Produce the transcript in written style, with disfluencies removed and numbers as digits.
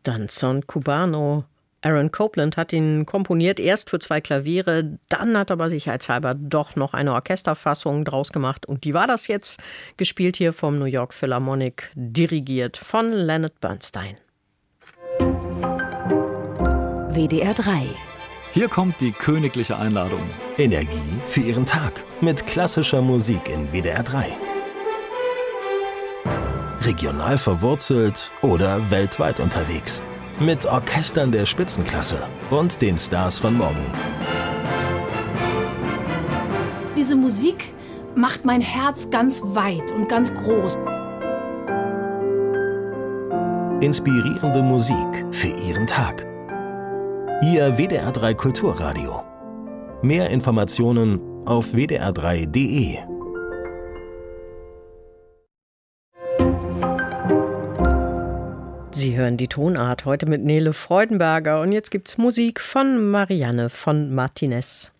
Dann Son Cubano. Aaron Copland hat ihn komponiert, erst für 2 Klaviere, dann hat er aber sicherheitshalber doch noch eine Orchesterfassung draus gemacht. Und die war das jetzt, gespielt hier vom New York Philharmonic, dirigiert von Leonard Bernstein. WDR 3. Hier kommt die königliche Einladung. Energie für Ihren Tag mit klassischer Musik in WDR 3. Regional verwurzelt oder weltweit unterwegs. Mit Orchestern der Spitzenklasse und den Stars von morgen. Diese Musik macht mein Herz ganz weit und ganz groß. Inspirierende Musik für Ihren Tag. Ihr WDR 3 Kulturradio. Mehr Informationen auf wdr3.de. Sie hören die Tonart heute mit Nele Freudenberger und jetzt gibt's Musik von Marianne von Martinez.